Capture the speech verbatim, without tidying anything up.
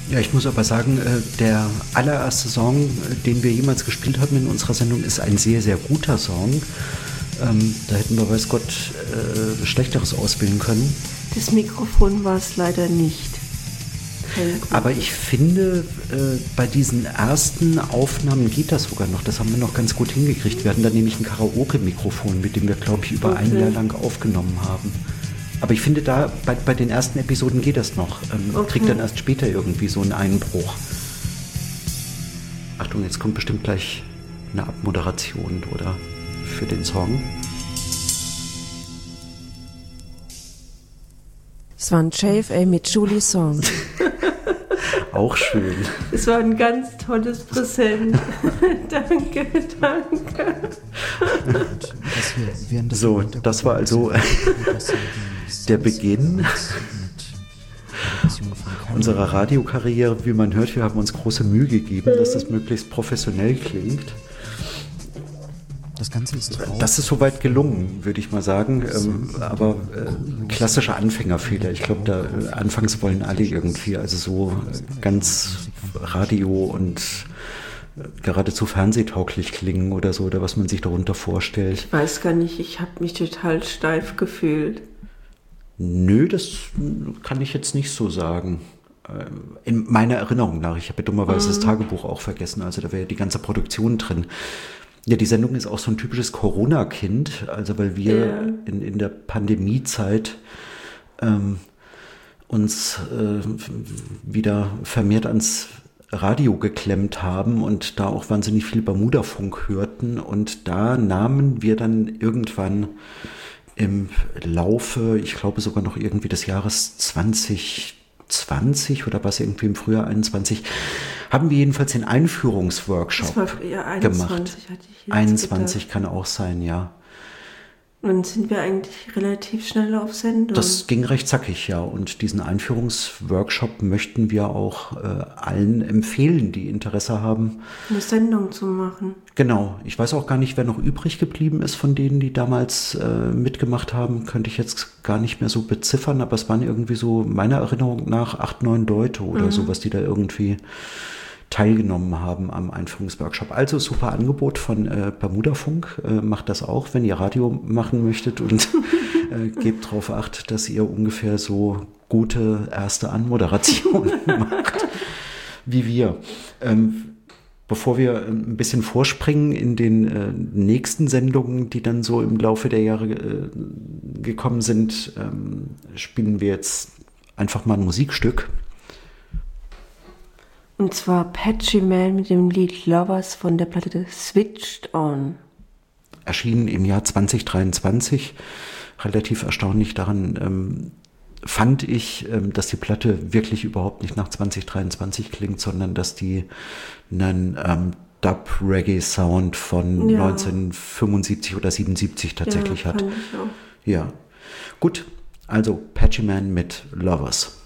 Ja, ich muss aber sagen, der allererste Song, den wir jemals gespielt haben in unserer Sendung, ist ein sehr, sehr guter Song. Ähm, da hätten wir, weiß Gott, äh, Schlechteres auswählen können. Das Mikrofon war es leider nicht. Aber ich finde, äh, bei diesen ersten Aufnahmen geht das sogar noch. Das haben wir noch ganz gut hingekriegt. Wir hatten da nämlich ein Karaoke-Mikrofon, mit dem wir, glaube ich, über okay. ein Jahr lang aufgenommen haben. Aber ich finde, da bei, bei den ersten Episoden geht das noch. Ähm, okay. Kriegt dann erst später irgendwie so einen Einbruch. Achtung, jetzt kommt bestimmt gleich eine Abmoderation, oder? Für den Song. Es war ein J F A mit Julie Song. Auch schön. Es war ein ganz tolles Präsent. Danke, danke. So, das war also der Beginn unserer Radiokarriere. Wie man hört, wir haben uns große Mühe gegeben, dass das möglichst professionell klingt. Das Ganze ist drauf. Das ist soweit gelungen, würde ich mal sagen. Ähm, aber äh, klassischer Anfängerfehler. Ich glaube, da äh, anfangs wollen alle irgendwie, also so äh, ganz Radio und äh, geradezu fernsehtauglich klingen oder so, oder was man sich darunter vorstellt. Ich weiß gar nicht, ich habe mich total steif gefühlt. Nö, das kann ich jetzt nicht so sagen. In meiner Erinnerung nach. Ich habe ja dummerweise mhm. das Tagebuch auch vergessen, also da wäre ja die ganze Produktion drin. Ja, die Sendung ist auch so ein typisches Corona-Kind, also weil wir yeah. in, in der Pandemiezeit ähm, uns äh, wieder vermehrt ans Radio geklemmt haben und da auch wahnsinnig viel Bermuda-Funk hörten, und da nahmen wir dann irgendwann im Laufe, ich glaube sogar noch irgendwie des Jahres zwanzig zwanzig oder was irgendwie im Frühjahr einundzwanzig, haben wir jedenfalls den Einführungsworkshop das war, ja, einundzwanzig gemacht. Hatte ich jetzt einundzwanzig gedacht. Kann auch sein, ja. Und dann sind wir eigentlich relativ schnell auf Sendung. Das ging recht zackig, ja. Und diesen Einführungsworkshop möchten wir auch äh, allen empfehlen, die Interesse haben, eine Sendung zu machen. Genau. Ich weiß auch gar nicht, wer noch übrig geblieben ist von denen, die damals äh, mitgemacht haben. Könnte ich jetzt gar nicht mehr so beziffern, aber es waren irgendwie so meiner Erinnerung nach acht, neun Leute oder mhm. so, was die da irgendwie teilgenommen haben am Einführungsworkshop. Also super Angebot von äh, Bermuda Funk. Äh, macht das auch, wenn ihr Radio machen möchtet, und äh, gebt darauf Acht, dass ihr ungefähr so gute erste Anmoderation macht wie wir. Ähm, bevor wir ein bisschen vorspringen in den äh, nächsten Sendungen, die dann so im Laufe der Jahre äh, gekommen sind, ähm, spielen wir jetzt einfach mal ein Musikstück. Und zwar Patchy Man mit dem Lied Lovers von der Platte Switched On. Erschienen im Jahr zwanzig dreiundzwanzig. Relativ erstaunlich daran ähm, fand ich, ähm, dass die Platte wirklich überhaupt nicht nach zwanzig dreiundzwanzig klingt, sondern dass die einen ähm, Dub-Reggae-Sound von ja. neunzehnhundertfünfundsiebzig oder siebenundsiebzig tatsächlich ja, hat. Ich auch. Ja, gut. Also Patchy Man mit Lovers.